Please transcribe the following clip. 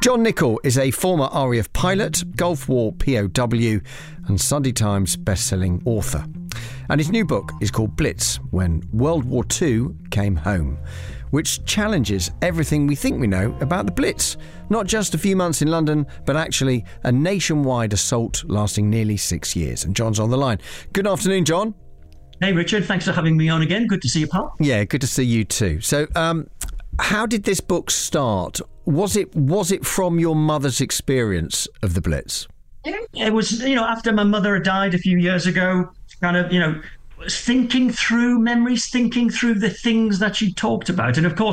John Nichol is a former RAF pilot, Gulf War POW and Sunday Times best-selling author. And his new book is called Blitz, When World War II Came Home, which challenges everything we think we know about the Blitz. Not just a few months in London, but actually a nationwide assault lasting nearly 6 years. And John's on the line. Good afternoon, John. Hey, Richard. Thanks for having me on again. Good to see you, pal. Yeah, good to see you too. So, how did this book start? Was it from your mother's experience of the Blitz? It was, after my mother had died a few years ago, thinking through memories, thinking through the things that she talked about. And of course,